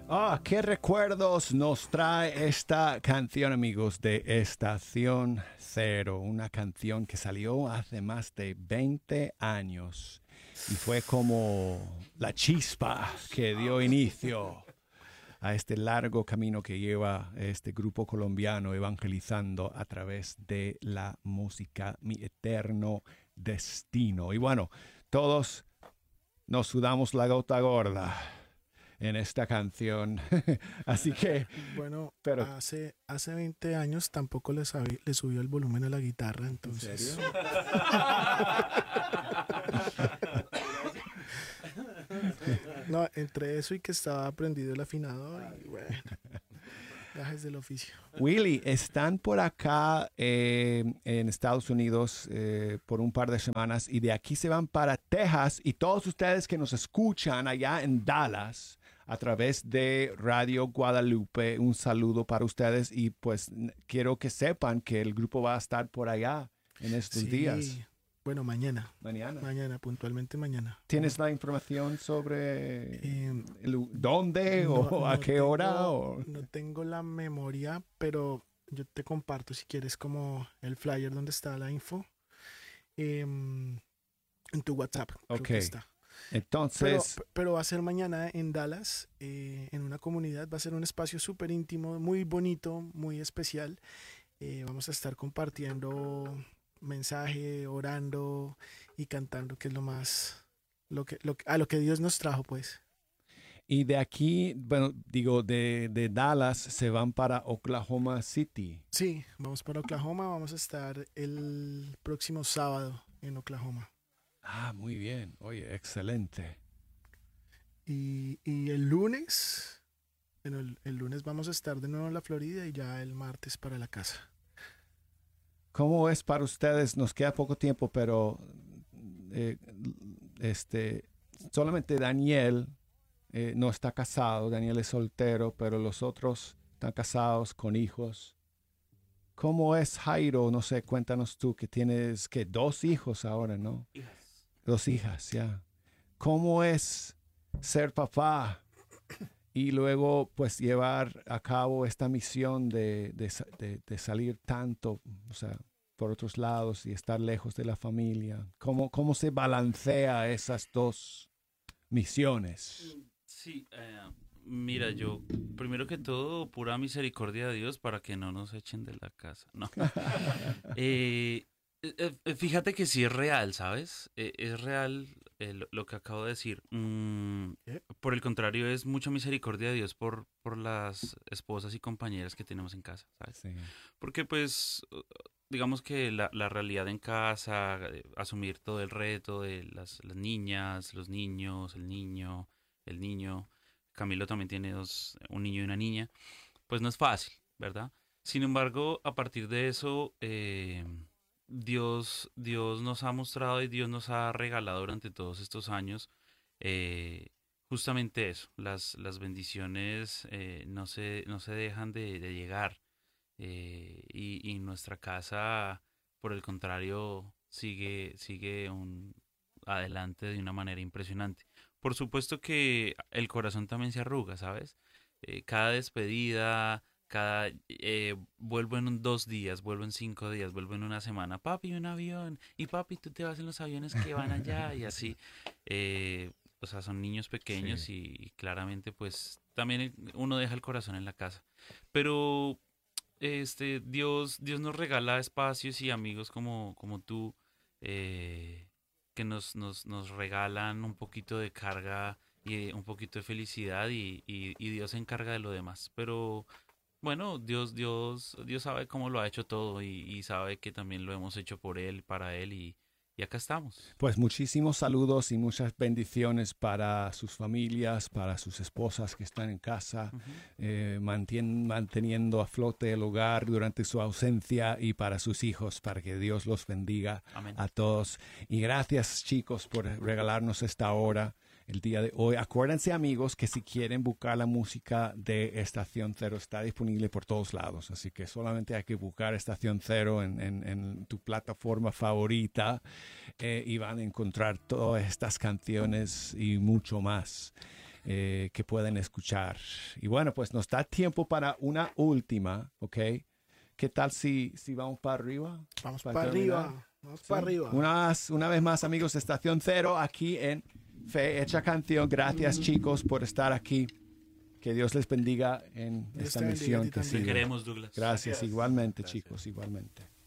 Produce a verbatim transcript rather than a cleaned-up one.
Ah, qué recuerdos nos trae esta canción, amigos, de Estación Cero. Una canción que salió hace más de veinte años y fue como la chispa que dio inicio a este largo camino que lleva este grupo colombiano evangelizando a través de la música, Mi Eterno Destino. Y bueno, todos nos sudamos la gota gorda en esta canción. Así que... Bueno, pero, hace, hace veinte años tampoco le, sabí, le subió el volumen a la guitarra, entonces... ¿En serio? No, entre eso y que estaba aprendido el afinador y bueno, gajes del oficio. Willy, están por acá eh, en Estados Unidos eh, por un par de semanas y de aquí se van para Texas, y todos ustedes que nos escuchan allá en Dallas a través de Radio Guadalupe, un saludo para ustedes, y pues quiero que sepan que el grupo va a estar por allá en estos Sí. días. Bueno, mañana. Mañana. Mañana, puntualmente mañana. ¿Tienes la información sobre Eh, el, dónde no, o a no qué tengo- hora? O... No tengo la memoria, pero yo te comparto si quieres como el flyer donde está la info. Eh, en tu WhatsApp. Creo Ok. que está. Pero, Entonces, pero va a ser mañana en Dallas, eh, en una comunidad. Va a ser un espacio súper íntimo, muy bonito, muy especial. Eh, vamos a estar compartiendo mensaje, orando y cantando, que es lo más, lo que, lo, a lo que Dios nos trajo, pues. y de aquí, bueno, digo, de, de Dallas se van para Oklahoma City. Sí, vamos para Oklahoma. Vamos a estar el próximo sábado en Oklahoma. Ah, muy bien. Oye, excelente. Y, y el lunes, bueno, el, el lunes vamos a estar de nuevo en la Florida y ya el martes para la casa. ¿Cómo es para ustedes? Nos queda poco tiempo, pero eh, este, solamente Daniel eh, no está casado. Daniel es soltero, pero los otros están casados con hijos. ¿Cómo es Jairo? No sé, cuéntanos tú, que tienes que dos hijos ahora, ¿no? Hijas. Dos hijas, ya. ¿Cómo es ser papá y luego pues llevar a cabo esta misión de, de, de, de salir tanto, o sea, por otros lados y estar lejos de la familia? ¿Cómo, cómo se balancea esas dos misiones? Sí, eh, mira, yo, primero que todo, pura misericordia de Dios para que no nos echen de la casa, ¿no? Eh, eh, eh, fíjate que sí es real, ¿sabes? Eh, es real eh, lo, lo que acabo de decir. Mm, ¿Eh? por el contrario, es mucha misericordia de Dios por, por las esposas y compañeras que tenemos en casa, ¿sabes? Sí. Porque pues, uh, digamos que la, la realidad en casa, eh, asumir todo el reto de las, las niñas, los niños, el niño, el niño, Camilo también tiene dos, un niño y una niña, pues no es fácil, ¿verdad? Sin embargo, a partir de eso, eh, Dios, Dios nos ha mostrado y Dios nos ha regalado durante todos estos años eh, justamente eso, las, las bendiciones eh, no se, no se dejan de, de llegar. Eh, y, y nuestra casa, por el contrario, sigue, sigue un, adelante de una manera impresionante. Por supuesto que el corazón también se arruga, ¿sabes? Eh, cada despedida, cada eh, vuelvo en un- dos días, vuelvo en cinco días, vuelvo en una semana. Papi, un avión. Y papi, tú te vas en los aviones que van allá y así. Eh, o sea, son niños pequeños Sí. y, y claramente pues también uno deja el corazón en la casa. Pero este, Dios, Dios nos regala espacios y amigos como, como tú, eh, que nos, nos, nos regalan un poquito de carga y un poquito de felicidad y, y, y Dios se encarga de lo demás. Pero bueno, Dios, Dios, Dios sabe cómo lo ha hecho todo y, y sabe que también lo hemos hecho por Él, para Él y, y acá estamos. Pues muchísimos saludos y muchas bendiciones para sus familias, para sus esposas que están en casa, Ujú. eh, mantien- manteniendo a flote el hogar durante su ausencia, y para sus hijos, para que Dios los bendiga Amén. a todos. Y gracias, chicos, por regalarnos esta hora el día de hoy. Acuérdense, amigos, que si quieren buscar la música de Estación Cero, está disponible por todos lados. Así que solamente hay que buscar Estación Cero en, en, en tu plataforma favorita. Eh, y van a encontrar todas estas canciones y mucho más. eh, que pueden escuchar. Y bueno, pues nos da tiempo para una última, ¿ok? ¿Qué tal si, si vamos para arriba? Vamos para para terminar. arriba. Vamos Sí. para arriba. Una, una vez más, amigos de Estación Cero, aquí en Fe Hecha Canción. Gracias, chicos, por estar aquí. Que Dios les bendiga en Dios esta te bendiga a misión ti que también. Te sigue. queremos, Douglas. Gracias, igualmente, Gracias. chicos, igualmente.